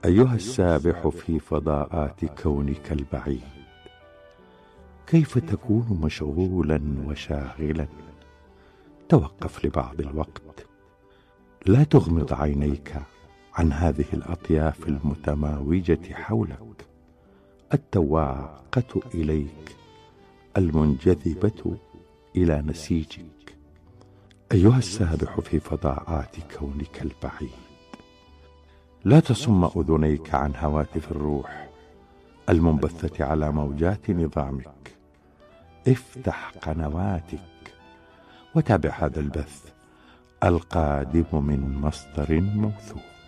أيها السابح في فضاءات كونك البعيد، كيف تكون مشغولا وشاغلا؟ توقف لبعض الوقت، لا تغمض عينيك عن هذه الأطياف المتماوجة حولك، التواقة إليك، المنجذبة إلى نسيجك. أيها السابح في فضاءات كونك البعيد، لا تصم أذنيك عن هواتف الروح المنبثة على موجات نظامك. افتح قنواتك وتابع هذا البث القادم من مصدر موثوق.